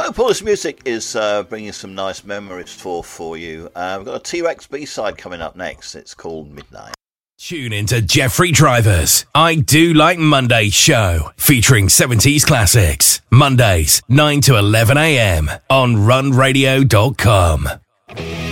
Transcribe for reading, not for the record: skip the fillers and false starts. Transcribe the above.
hope all this music is bringing some nice memories for you. We've got a T-Rex B-side coming up next. It's called Midnight. Tune into Jeffrey Driver's I Do Like Mondays show, featuring 70s classics. Mondays, 9 to 11 a.m. on runradio.com.